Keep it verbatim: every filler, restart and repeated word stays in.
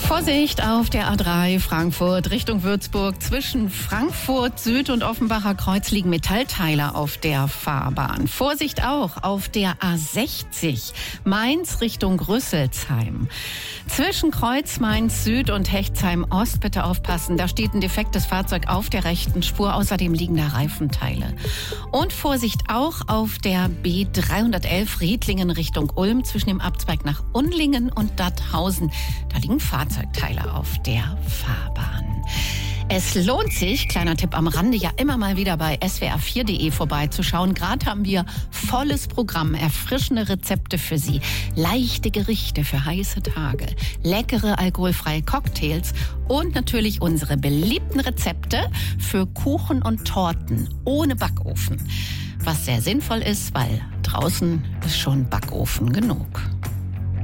Vorsicht auf der A drei Frankfurt Richtung Würzburg. Zwischen Frankfurt Süd und Offenbacher Kreuz liegen Metallteile auf der Fahrbahn. Vorsicht auch auf der A sechzig Mainz Richtung Rüsselsheim. Zwischen Kreuz Mainz Süd und Hechtsheim Ost bitte aufpassen. Da steht ein defektes Fahrzeug auf der rechten Spur. Außerdem liegen da Reifenteile. Und Vorsicht auch auf der B dreihundertelf Riedlingen Richtung Ulm zwischen dem Abzweig nach Unlingen und Datthausen. Da liegen Fahrzeugteile auf der Fahrbahn. Es lohnt sich, kleiner Tipp am Rande, ja immer mal wieder bei S W R vier punkt de vorbeizuschauen. Gerade haben wir volles Programm, erfrischende Rezepte für Sie, leichte Gerichte für heiße Tage, leckere alkoholfreie Cocktails und natürlich unsere beliebten Rezepte für Kuchen und Torten ohne Backofen. Was sehr sinnvoll ist, weil draußen ist schon Backofen genug.